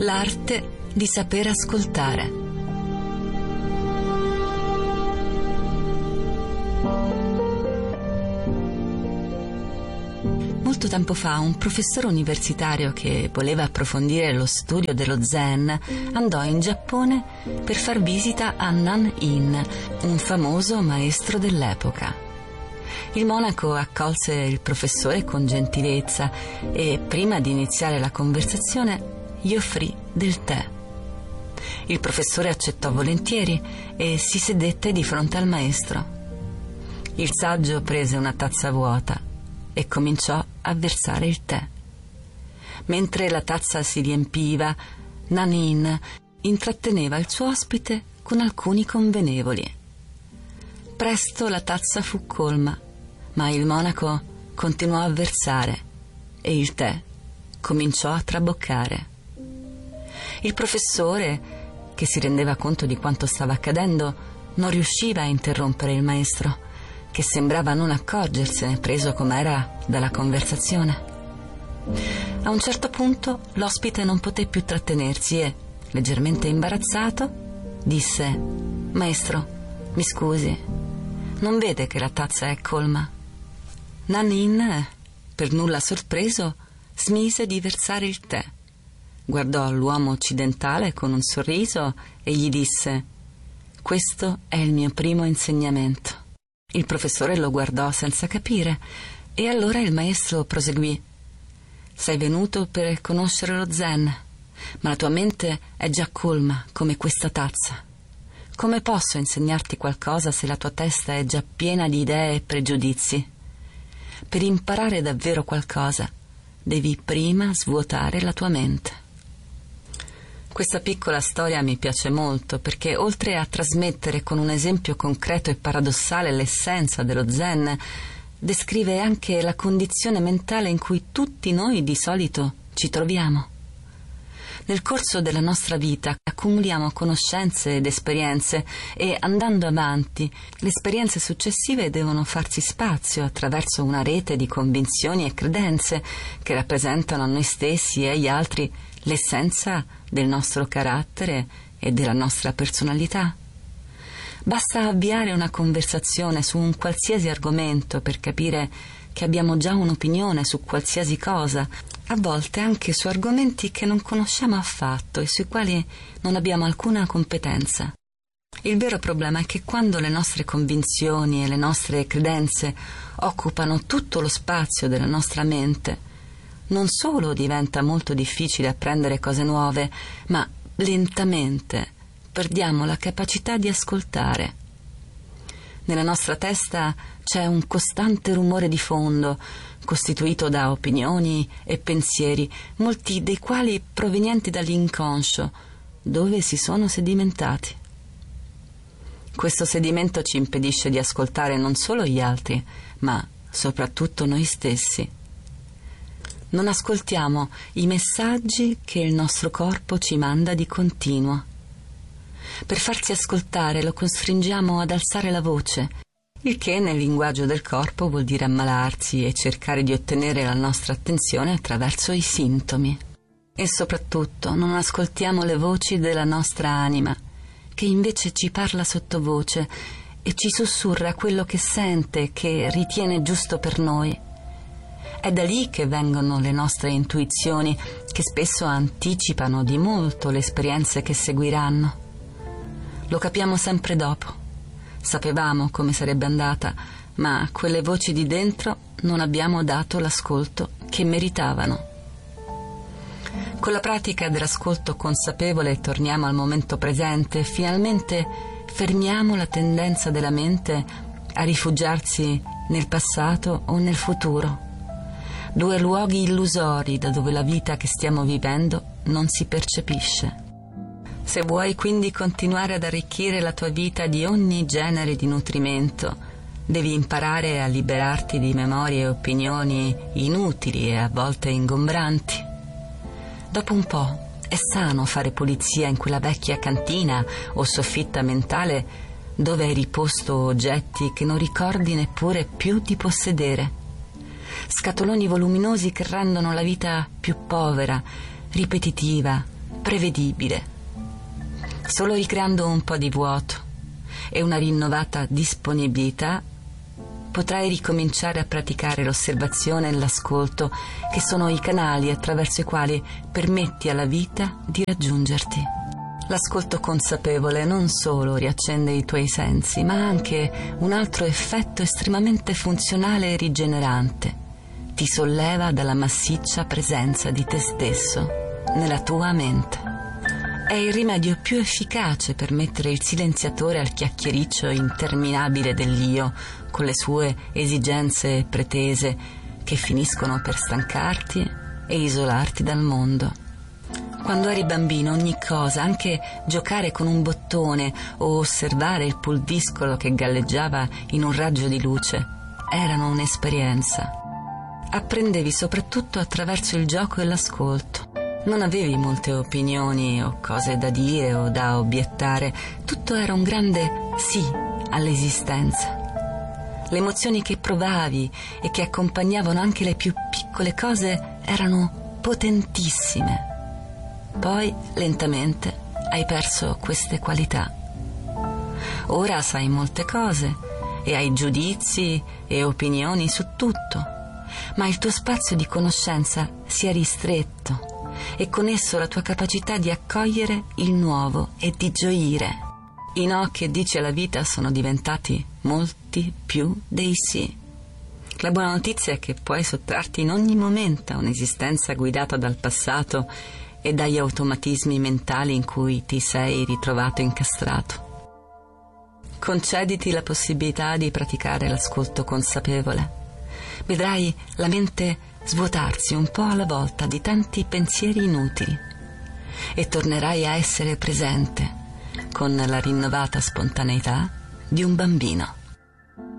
L'arte di saper ascoltare. Molto tempo fa un professore universitario che voleva approfondire lo studio dello Zen andò in Giappone per far visita a Nan-in, un famoso maestro dell'epoca. Il monaco accolse il professore con gentilezza e prima di iniziare la conversazione gli offrì del tè. Il professore accettò volentieri e si sedette di fronte al maestro. Il saggio prese una tazza vuota e cominciò a versare il tè. Mentre la tazza si riempiva, Nan-in intratteneva il suo ospite con alcuni convenevoli. Presto la tazza fu colma, ma il monaco continuò a versare e il tè cominciò a traboccare. Il professore, che si rendeva conto di quanto stava accadendo, non riusciva a interrompere il maestro, che sembrava non accorgersene, preso com'era dalla conversazione. A un certo punto l'ospite non poté più trattenersi e, leggermente imbarazzato, disse: «Maestro, mi scusi, non vede che la tazza è colma?» Nan-in, per nulla sorpreso, smise di versare il tè. Guardò l'uomo occidentale con un sorriso e gli disse: «Questo è il mio primo insegnamento». Il professore lo guardò senza capire e allora il maestro proseguì: «Sei venuto per conoscere lo Zen, ma la tua mente è già colma come questa tazza. Come posso insegnarti qualcosa se la tua testa è già piena di idee e pregiudizi? Per imparare davvero qualcosa, devi prima svuotare la tua mente». Questa piccola storia mi piace molto perché, oltre a trasmettere con un esempio concreto e paradossale l'essenza dello Zen, descrive anche la condizione mentale in cui tutti noi di solito ci troviamo. Nel corso della nostra vita accumuliamo conoscenze ed esperienze e, andando avanti, le esperienze successive devono farsi spazio attraverso una rete di convinzioni e credenze che rappresentano a noi stessi e agli altri l'essenza del nostro carattere e della nostra personalità. Basta avviare una conversazione su un qualsiasi argomento per capire che abbiamo già un'opinione su qualsiasi cosa, a volte anche su argomenti che non conosciamo affatto e sui quali non abbiamo alcuna competenza. Il vero problema è che quando le nostre convinzioni e le nostre credenze occupano tutto lo spazio della nostra mente, non solo diventa molto difficile apprendere cose nuove, ma lentamente perdiamo la capacità di ascoltare. Nella nostra testa c'è un costante rumore di fondo, costituito da opinioni e pensieri, molti dei quali provenienti dall'inconscio, dove si sono sedimentati. Questo sedimento ci impedisce di ascoltare non solo gli altri, ma soprattutto noi stessi. Non ascoltiamo i messaggi che il nostro corpo ci manda di continuo. Per farsi ascoltare lo costringiamo ad alzare la voce, il che nel linguaggio del corpo vuol dire ammalarsi e cercare di ottenere la nostra attenzione attraverso i sintomi. E soprattutto non ascoltiamo le voci della nostra anima, che invece ci parla sottovoce e ci sussurra quello che sente e che ritiene giusto per noi. È da lì che vengono le nostre intuizioni, che spesso anticipano di molto le esperienze che seguiranno. Lo capiamo sempre dopo. Sapevamo come sarebbe andata, ma quelle voci di dentro non abbiamo dato l'ascolto che meritavano. Con la pratica dell'ascolto consapevole torniamo al momento presente e finalmente fermiamo la tendenza della mente a rifugiarsi nel passato o nel futuro. Due luoghi illusori da dove la vita che stiamo vivendo non si percepisce. Se vuoi quindi continuare ad arricchire la tua vita di ogni genere di nutrimento, devi imparare a liberarti di memorie e opinioni inutili e a volte ingombranti. Dopo un po' è sano fare pulizia in quella vecchia cantina o soffitta mentale dove hai riposto oggetti che non ricordi neppure più di possedere. Scatoloni voluminosi che rendono la vita più povera, ripetitiva, prevedibile. Solo ricreando un po' di vuoto e una rinnovata disponibilità potrai ricominciare a praticare l'osservazione e l'ascolto, che sono i canali attraverso i quali permetti alla vita di raggiungerti. L'ascolto consapevole non solo riaccende i tuoi sensi, ma ha anche un altro effetto estremamente funzionale e rigenerante. Ti solleva dalla massiccia presenza di te stesso nella tua mente. È il rimedio più efficace per mettere il silenziatore al chiacchiericcio interminabile dell'io, con le sue esigenze e pretese che finiscono per stancarti e isolarti dal mondo. Quando eri bambino ogni cosa, anche giocare con un bottone o osservare il pulviscolo che galleggiava in un raggio di luce, erano un'esperienza. Apprendevi soprattutto attraverso il gioco e l'ascolto. Non avevi molte opinioni o cose da dire o da obiettare, tutto era un grande sì all'esistenza. Le emozioni che provavi e che accompagnavano anche le più piccole cose erano potentissime. Poi, lentamente, hai perso queste qualità. Ora sai molte cose e hai giudizi e opinioni su tutto, ma il tuo spazio di conoscenza si è ristretto e con esso la tua capacità di accogliere il nuovo e di gioire. I no che dici alla vita sono diventati molti più dei sì. La buona notizia è che puoi sottrarti in ogni momento a un'esistenza guidata dal passato e dagli automatismi mentali in cui ti sei ritrovato incastrato. Concediti la possibilità di praticare l'ascolto consapevole. Vedrai la mente svuotarsi un po' alla volta di tanti pensieri inutili e tornerai a essere presente con la rinnovata spontaneità di un bambino.